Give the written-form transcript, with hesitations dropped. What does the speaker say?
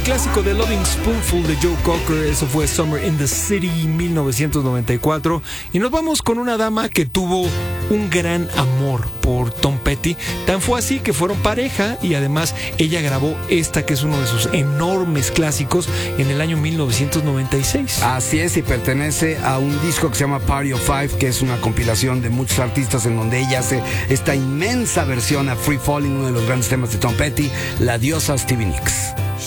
clásico de Loving Spoonful de Joe Cocker. Eso fue Summer in the City 1994. Y nos vamos con una dama que tuvo un gran amor por Tom Petty. Tan fue así que fueron pareja, y además ella grabó esta que es uno de sus enormes clásicos en el año 1996. Así es, y pertenece a un disco que se llama Party of Five, que es una compilación de muchos artistas en donde ella hace esta inmensa versión a Free Falling, uno de los grandes temas de Tom Petty, la diosa Stevie Nicks.